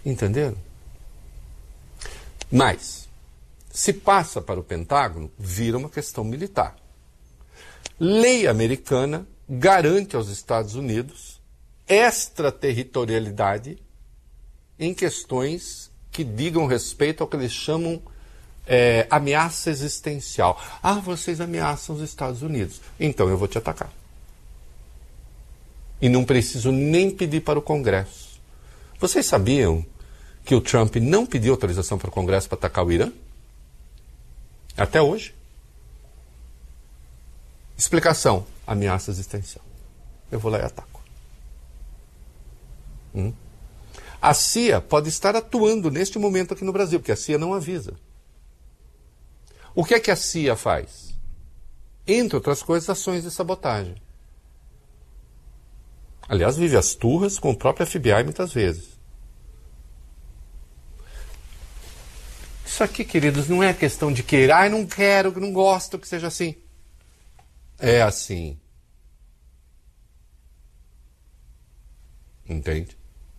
Entenderam? Mas, se passa para o Pentágono, vira uma questão militar. Lei americana garante aos Estados Unidos extraterritorialidade em questões que digam respeito ao que eles chamam ameaça existencial. Ah, vocês ameaçam os Estados Unidos, então eu vou te atacar. E não preciso nem pedir para o Congresso. Vocês sabiam que o Trump não pediu autorização para o Congresso para atacar o Irã? Até hoje. Explicação: ameaça existencial. Eu vou lá e ataco. A CIA pode estar atuando neste momento aqui no Brasil, porque a CIA não avisa. O que é que a CIA faz? Entre outras coisas, ações de sabotagem. Aliás, vive as turras com o próprio FBI muitas vezes. Isso aqui, queridos, não é questão de querer, não quero, não gosto que seja assim. É assim. Entende?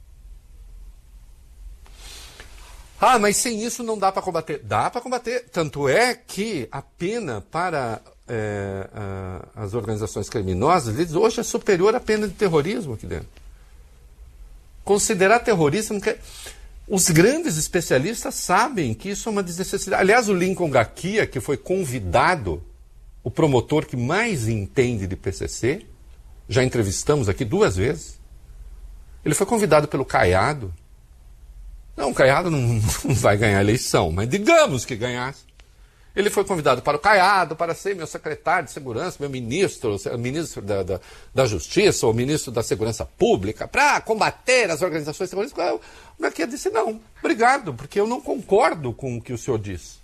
Ah, mas sem isso não dá para combater. Dá para combater. Tanto é que a pena para as organizações criminosas hoje é superior à pena de terrorismo aqui dentro. Considerar terrorismo... Os grandes especialistas sabem que isso é uma desnecessidade. Aliás, o Lincoln Gakia, que foi convidado, o promotor que mais entende de PCC, já entrevistamos aqui 2 vezes, ele foi convidado pelo Caiado. Não, o Caiado não vai ganhar a eleição, mas digamos que ganhasse. Ele foi convidado para o Caiado, para ser meu secretário de segurança, meu ministro da Justiça, ou ministro da Segurança Pública, para combater as organizações terroristas. O Gakia disse, não, obrigado, porque eu não concordo com o que o senhor diz.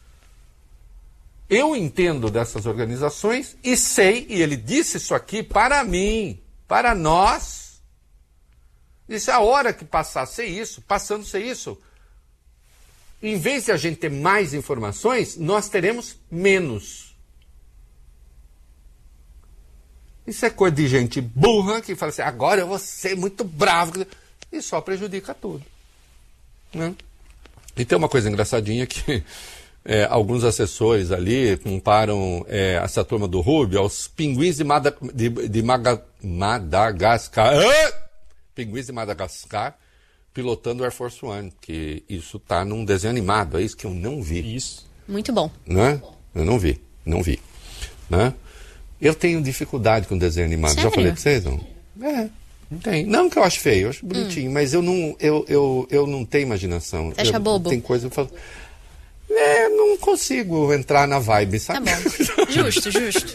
Eu entendo dessas organizações e sei, e ele disse isso aqui para mim, para nós. Disse, a hora que passar a ser isso, passando a ser isso, em vez de a gente ter mais informações, nós teremos menos. Isso é coisa de gente burra que fala assim, agora eu vou ser muito bravo. E só prejudica tudo. Né? E tem uma coisa engraçadinha que alguns assessores ali comparam essa turma do Rubio aos pinguins de Madagascar. Pinguins de Madagascar pilotando o Air Force One, que isso tá num desenho animado, é isso que eu não vi. Isso. Muito bom. Né? Eu não vi. Né? Eu tenho dificuldade com desenho animado. Sério? Já falei pra vocês, não? Não tem. Não que eu acho feio, eu acho bonitinho, mas eu não tenho imaginação. Você acha bobo? Tem coisa que eu falo... não consigo entrar na vibe, sabe? Tá bom. Justo.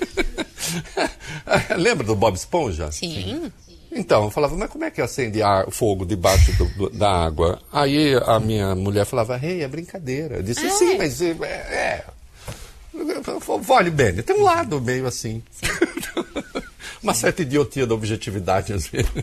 Lembra do Bob Esponja? Sim. Então, eu falava, mas como é que acende fogo debaixo da água? Aí a minha mulher falava, é brincadeira. Eu disse, sim, mas olhe bem, tem um lado meio assim. Uma certa idiotia da objetividade, às vezes.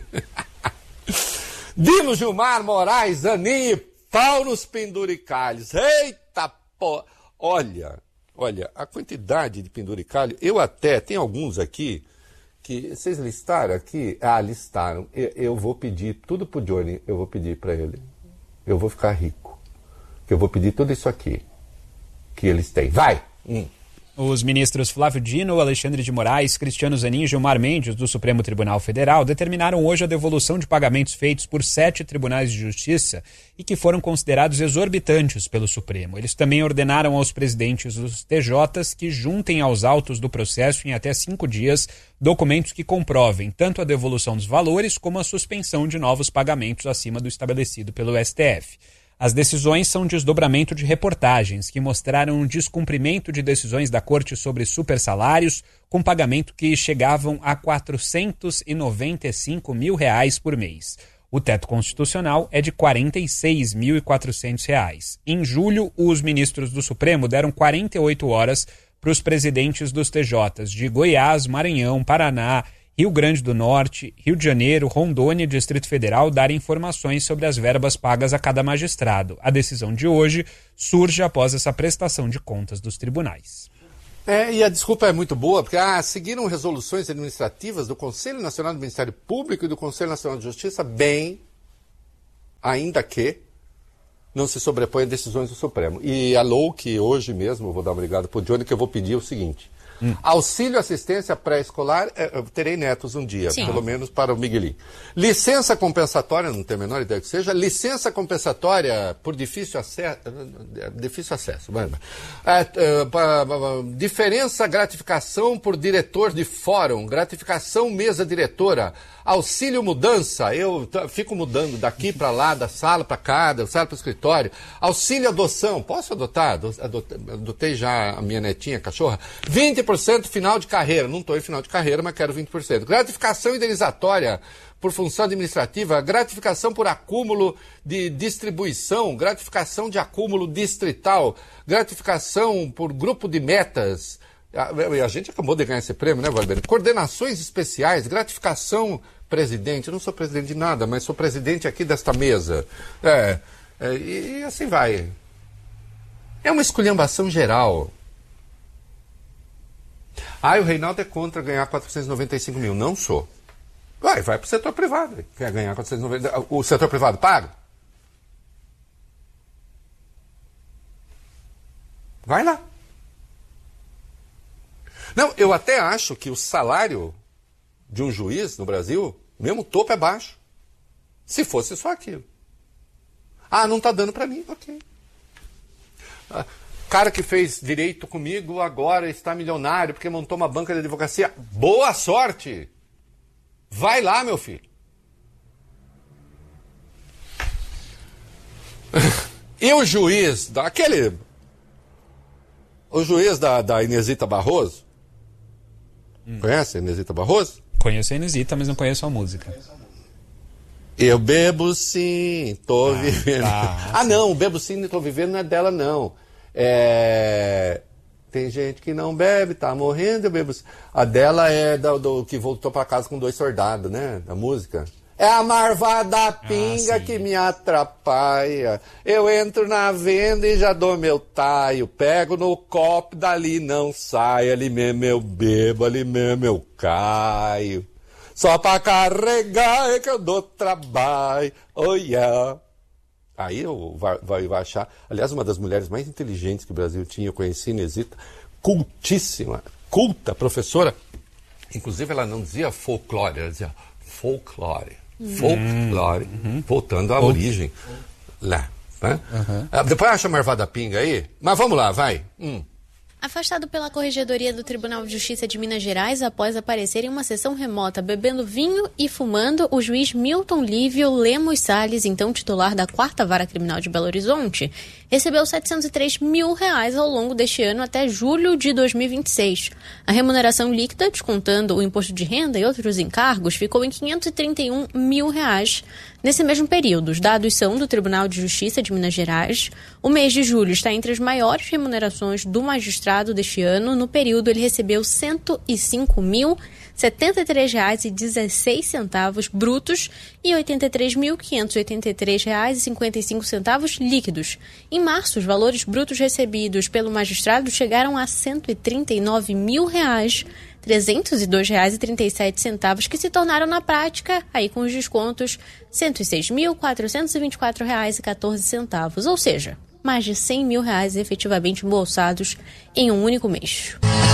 Dino Gilmar Moraes, Aninha, pau nos penduricalhos. Eita, pô! Olha, a quantidade de penduricalho, tem alguns aqui, que vocês listaram aqui? Listaram. Eu vou pedir tudo pro Johnny, eu vou pedir para ele. Eu vou ficar rico. Que eu vou pedir tudo isso aqui que eles têm. Vai! Os ministros Flávio Dino, Alexandre de Moraes, Cristiano Zanin e Gilmar Mendes, do Supremo Tribunal Federal, determinaram hoje a devolução de pagamentos feitos por 7 tribunais de justiça e que foram considerados exorbitantes pelo Supremo. Eles também ordenaram aos presidentes dos TJs que juntem aos autos do processo em até 5 dias documentos que comprovem tanto a devolução dos valores como a suspensão de novos pagamentos acima do estabelecido pelo STF. As decisões são desdobramento de reportagens que mostraram um descumprimento de decisões da Corte sobre supersalários com pagamento que chegavam a R$ 495 mil por mês. O teto constitucional é de R$ 46.400. Em julho, os ministros do Supremo deram 48 horas para os presidentes dos TJs de Goiás, Maranhão, Paraná, Rio Grande do Norte, Rio de Janeiro, Rondônia e Distrito Federal darem informações sobre as verbas pagas a cada magistrado. A decisão de hoje surge após essa prestação de contas dos tribunais. E a desculpa é muito boa, porque seguiram resoluções administrativas do Conselho Nacional do Ministério Público e do Conselho Nacional de Justiça, ainda que não se sobrepõe a decisões do Supremo. E a LOUC, hoje mesmo, eu vou dar uma ligada para o Johnny, que eu vou pedir o seguinte. Auxílio assistência pré-escolar, eu terei netos um dia, Sim. pelo menos para o Miguelinho. Licença compensatória, não tenho a menor ideia que seja, licença compensatória por difícil acesso, diferença gratificação por diretor de fórum, gratificação mesa diretora, auxílio mudança, eu fico mudando daqui para lá, da sala para cá, da sala para o escritório, auxílio adoção, posso adotar? Adotei já a minha netinha, a cachorra, 20% final de carreira, não estou em final de carreira, mas quero 20%. Gratificação indenizatória por função administrativa, gratificação por acúmulo de distribuição, gratificação de acúmulo distrital, gratificação por grupo de metas. A gente acabou de ganhar esse prêmio, né, Valber? Coordenações especiais, gratificação presidente. Eu não sou presidente de nada, mas sou presidente aqui desta mesa. E assim vai. É uma esculhambação geral. O Reinaldo é contra ganhar 495 mil. Não sou. Vai para o setor privado. Quer ganhar 490 mil. O setor privado paga? Vai lá. Não, eu até acho que o salário de um juiz no Brasil, mesmo topo é baixo. Se fosse só aquilo. Não está dando para mim? Ok. Cara que fez direito comigo agora está milionário porque montou uma banca de advocacia. Boa sorte! Vai lá, meu filho. E o juiz o juiz da Inesita Barroso? Conhece a Inesita Barroso? Conheço a Inesita, mas não conheço a música. Eu bebo sim, tô vivendo. Não, bebo sim, tô vivendo não é dela, não. Tem gente que não bebe, tá morrendo, eu bebo sim. A dela é do que voltou pra casa com 2 soldados, né? Da música. É a marvada pinga que me atrapalha. Eu entro na venda e já dou meu taio. Pego no copo, dali não saio. Ali mesmo eu bebo, ali mesmo eu caio. Só pra carregar é que eu dou trabalho. Oh yeah. Aí vai achar... Aliás, uma das mulheres mais inteligentes que o Brasil tinha, eu conheci, Inesita, cultíssima, culta, professora. Inclusive, ela não dizia folclore, ela dizia folclore. Folclore, voltando à origem. Lá. Né? Depois acha a marvada pinga aí, mas vamos lá, vai. Afastado pela Corregedoria do Tribunal de Justiça de Minas Gerais após aparecer em uma sessão remota bebendo vinho e fumando, o juiz Milton Lívio Lemos Salles, então titular da 4ª Vara Criminal de Belo Horizonte, recebeu R$703 mil ao longo deste ano até julho de 2026. A remuneração líquida, descontando o imposto de renda e outros encargos, ficou em R$531 mil. Nesse mesmo período, os dados são do Tribunal de Justiça de Minas Gerais. O mês de julho está entre as maiores remunerações do magistrado deste ano. No período, ele recebeu R$ 105.073,16 brutos e R$ 83.583,55 líquidos. Em março, os valores brutos recebidos pelo magistrado chegaram a R$ 139.302,37, que se tornaram na prática, aí com os descontos, R$ 106.424,14, ou seja, mais de R$100 mil efetivamente embolsados em um único mês.